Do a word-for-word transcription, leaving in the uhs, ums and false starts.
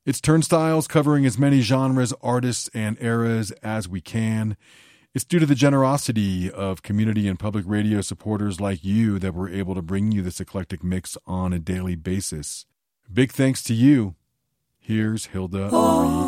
It's Turnstiles, covering as many genres, artists, and eras as we can. It's due to the generosity of community and public radio supporters like you that we're able to bring you this eclectic mix on a daily basis. Big thanks to you. Here's Hilda Reed.